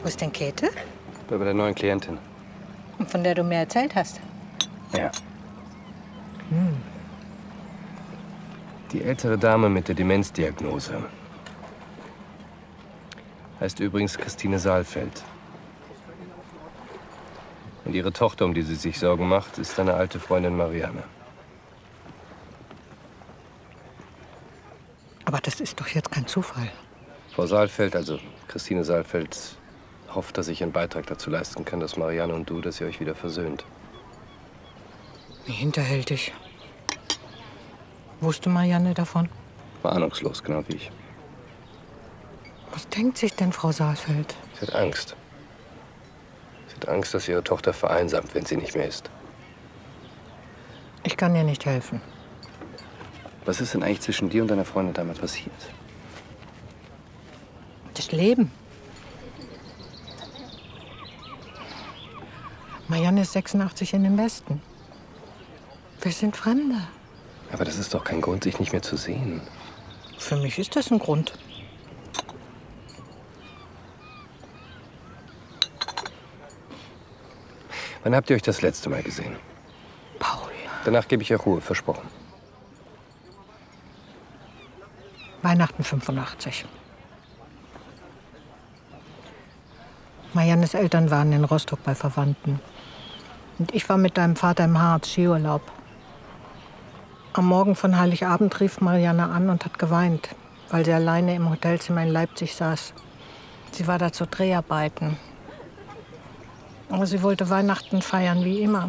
Wo ist denn Käthe? Bei der neuen Klientin. Und von der du mir erzählt hast? Ja. Die ältere Dame mit der Demenzdiagnose heißt übrigens Christine Saalfeld. Und ihre Tochter, um die sie sich Sorgen macht, ist deine alte Freundin Marianne. Aber das ist doch jetzt kein Zufall. Frau Saalfeld, also Christine Saalfeld, hofft, dass ich einen Beitrag dazu leisten kann, dass Marianne und du, dass ihr euch wieder versöhnt. Wie hinterhältig. Wusste Marianne davon? War ahnungslos, genau wie ich. Was denkt sich denn Frau Saalfeld? Sie hat Angst. Sie hat Angst, dass ihre Tochter vereinsamt, wenn sie nicht mehr ist. Ich kann ihr nicht helfen. Was ist denn eigentlich zwischen dir und deiner Freundin damals passiert? Das Leben. Marianne ist 86 in den Westen. Wir sind Fremde. Aber das ist doch kein Grund, sich nicht mehr zu sehen. Für mich ist das ein Grund. Wann habt ihr euch das letzte Mal gesehen? Paul. Danach gebe ich euch Ruhe, versprochen. Weihnachten 85. Mariannes Eltern waren in Rostock bei Verwandten. Und ich war mit deinem Vater im Harz, Skiurlaub. Am Morgen von Heiligabend rief Marianne an und hat geweint, weil sie alleine im Hotelzimmer in Leipzig saß. Sie war da zu Dreharbeiten. Aber sie wollte Weihnachten feiern wie immer.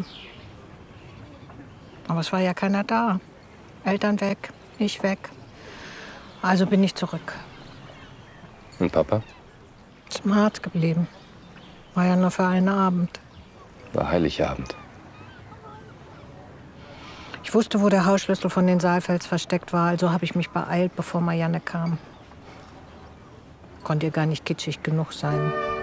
Aber es war ja keiner da. Eltern weg, ich weg. Also bin ich zurück. Und Papa? Ist im Harz geblieben. War ja nur für einen Abend. War Heiligabend. Ich wusste, wo der Hausschlüssel von den Saalfelds versteckt war, also habe ich mich beeilt, bevor Marianne kam. Konnte ihr gar nicht kitschig genug sein.